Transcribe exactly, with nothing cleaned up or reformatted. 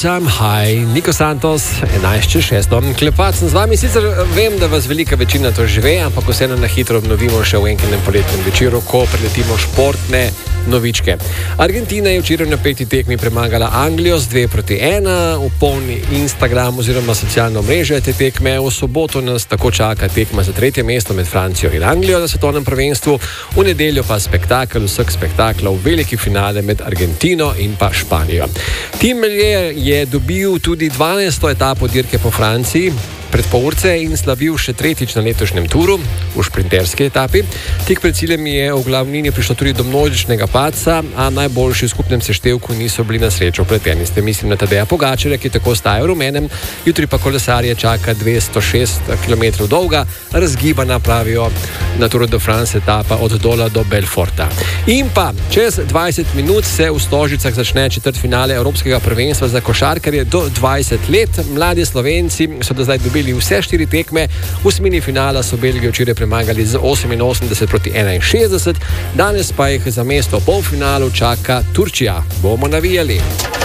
time high, Nico Santos, enajst čez šest. Klepat sem z vami, sicer vem, da vas velika večina to že ve, ampak vseeno na hitro obnovimo še v enkem poletnem večeru, ko preletimo športne novičke. Argentina je včeraj na peti tekmi premagala Anglijo z dve proti ena, v polni Instagram oziroma socialno mreže te tekme. V soboto nas tako čaka tekma za tretje mesto med Francijo in Anglijo na svetovnem prvenstvu, v nedeljo pa spektakel vseh spektaklov, veliki finale med Argentino in pa Španijo. Tim Melier je dobil tudi dvanajsto etapo dirke po Franciji pred pol urce in slavil še tretjič na letošnjem turu v šprinterski etapi. Tik pred ciljem je v glavnini prišlo tudi do množičnega padca, a najboljši v skupnem seštevku niso bili na srečo vpleteni. Ste mislim na Tadeja Pogačarja, ki tako ostaja v rumenem, jutri pa kolesarje čaka dvesto šest kilometrov dolga, razgibana, pravijo, na Tour de France etapa od Dola do Belforta. In pa čez dvajset minut se v Stožicah začne četrtfinale Evropskega prvenstva za košarkarje do dvajset let. Mladi Slovenci so do zdaj dobili vse štiri tekme, v osmini finala so Belgijo včeraj premagali z oseminosemdeset proti enainšestdeset, danes pa jih za mesto v polfinalu čaka Turčija. Bomo navijali.